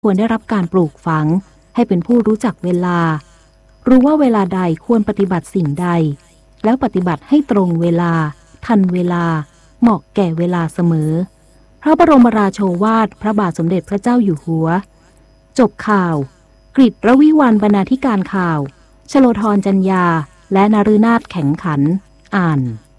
ควรได้รับการปลูกฝังให้เป็นผู้รู้จักเวลารู้ว่าเวลาใดควรปฏิบัติสิ่งใดแล้วปฏิบัติให้ตรงเวลาทันเวลาเหมาะแก่เวลาเสมอพระบรมราโชวาทพระบาทสมเด็จพระเจ้าอยู่หัวจบข่าวกฤษระวิวรรณบรรณาธิการข่าวชโลธรจัญญาและนฤนาถแข็งขันอ่าน